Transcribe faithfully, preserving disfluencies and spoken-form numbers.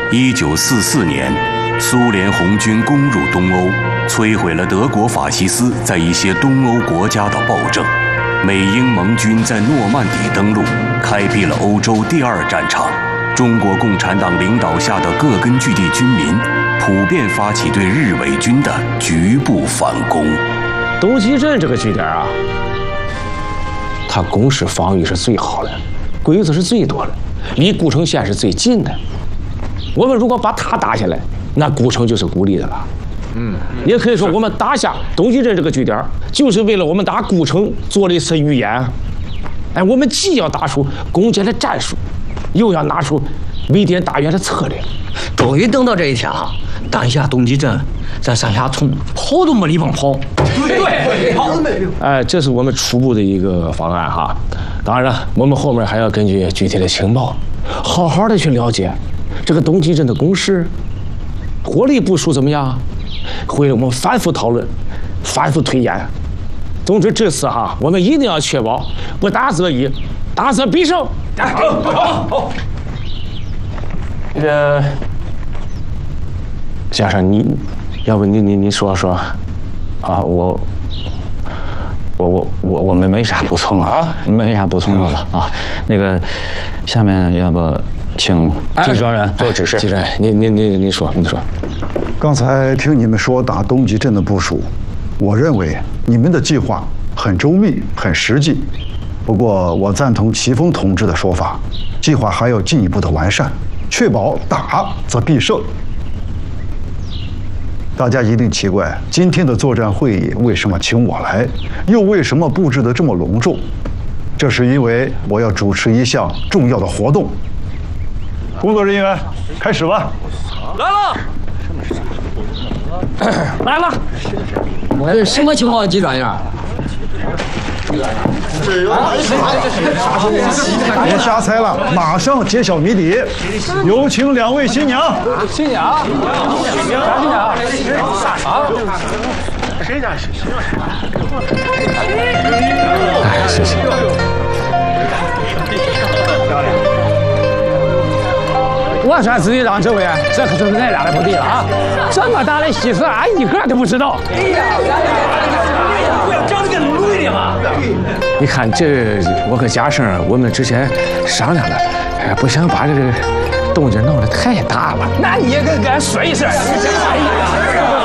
一九四四年，苏联红军攻入东欧，摧毁了德国法西斯在一些东欧国家的暴政。美英盟军在诺曼底登陆，开辟了欧洲第二战场。中国共产党领导下的各根据地军民普遍发起对日伪军的局部反攻。 东极镇这个据点啊，它攻势防御是最好的，鬼子是最多的，离古城县是最近的。我们如果把它打下来，那古城就是孤立的了。嗯，也可以说我们打下东极镇这个据点，就是为了我们打古城做了一次预演。哎，我们既要打出攻坚的战术，又要拿出围点大员的策略。 终于等到这一天了，打下东极镇，咱上下冲，跑都没地方跑。 对，跑都没地方。哎，这是我们初步的一个方案哈。当然，我们后面还要根据具体的情报，好好的去了解这个东极镇的攻势、火力部署怎么样，会我们反复讨论、反复推演。总之，这次哈，我们一定要确保不打则赢，打则必胜。好，好。这个先生，你要不你你你说说啊？我我我我我们没啥补充了啊，没啥补充的了啊。那个下面要不请季专员做指示。季专员，你你你你说你说。 刚才听你们说打东极镇的部署，我认为你们的计划很周密、很实际。不过，我赞同齐峰同志的说法，计划还要进一步的完善，确保打则必胜。大家一定奇怪，今天的作战会议为什么请我来，又为什么布置得这么隆重？这是因为我要主持一项重要的活动。工作人员，开始吧。 来了。来了， 我什么情况，季专员？ 别瞎猜了，马上揭晓谜底。有请两位新娘。 新娘，新娘，新娘，啊！谁家谁谁哎，谢谢。我说自己当这位，这可就是俺俩的不对了啊！这么大的喜事，俺一个都不知道。哎呀，不要讲的跟路一点嘛！你看这，我和嘉生，我们之前商量了，哎，不想把这个动静闹得太大了。那你也跟俺说一声。